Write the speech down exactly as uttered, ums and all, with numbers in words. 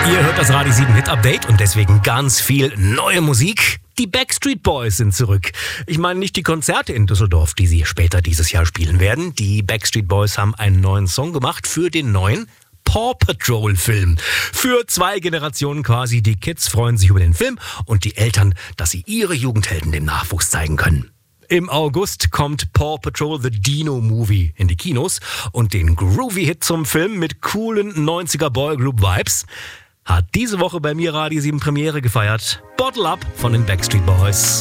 Ihr hört das Radio sieben Hit Update und deswegen ganz viel neue Musik. Die Backstreet Boys sind zurück. Ich meine nicht die Konzerte in Düsseldorf, die sie später dieses Jahr spielen werden. Die Backstreet Boys haben einen neuen Song gemacht für den neuen Paw Patrol Film. Für zwei Generationen quasi. Die Kids freuen sich über den Film und die Eltern, dass sie ihre Jugendhelden dem Nachwuchs zeigen können. Im August kommt Paw Patrol The Dino Movie in die Kinos und den Groovy-Hit zum Film mit coolen neunziger Boygroup-Vibes hat diese Woche bei mir Radio sieben Premiere gefeiert. Bottle Up von den Backstreet Boys.